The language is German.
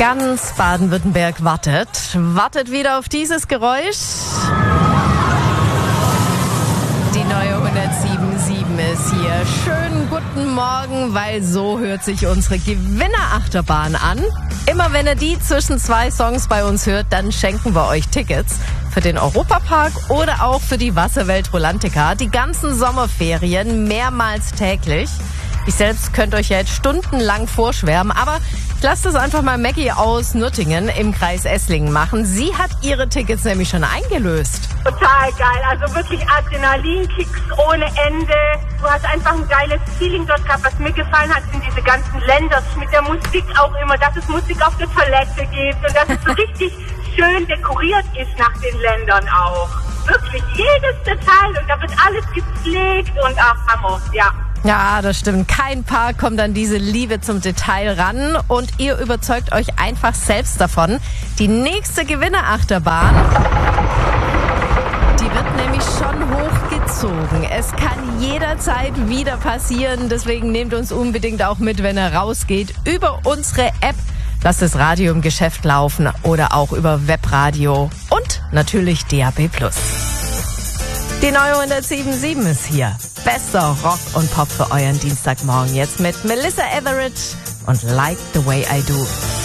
Ganz Baden-Württemberg wartet wieder auf dieses Geräusch. Die neue 107.7 ist hier. Schönen guten Morgen, weil so hört sich unsere Gewinnerachterbahn an. Immer wenn ihr die zwischen zwei Songs bei uns hört, dann schenken wir euch Tickets für den Europapark oder auch für die Wasserwelt Rolantica. Die ganzen Sommerferien mehrmals täglich. Ich selbst könnt euch ja jetzt stundenlang vorschwärmen, aber lasst es einfach mal Maggie aus Nürtingen im Kreis Esslingen machen. Sie hat ihre Tickets nämlich schon eingelöst. Total geil, also wirklich Adrenalinkicks ohne Ende. Du hast einfach ein geiles Feeling dort gehabt. Was mir gefallen hat, sind diese ganzen Länder mit der Musik auch immer, dass es Musik auf der Toilette gibt und dass es so richtig schön dekoriert ist nach den Ländern auch. Wirklich jedes Detail und da wird alles gepflegt und ach, Hammer, ja. Ja, das stimmt. Kein Paar kommt an diese Liebe zum Detail ran und ihr überzeugt euch einfach selbst davon. Die nächste Gewinnerachterbahn, die wird nämlich schon hochgezogen. Es kann jederzeit wieder passieren, deswegen nehmt uns unbedingt auch mit, wenn er rausgeht, über unsere App. Lasst das Radio im Geschäft laufen oder auch über Webradio und natürlich DAB+. Die neue 107.7 ist hier. Bester Rock und Pop für euren Dienstagmorgen. Jetzt mit Melissa Etheridge und Like the Way I Do.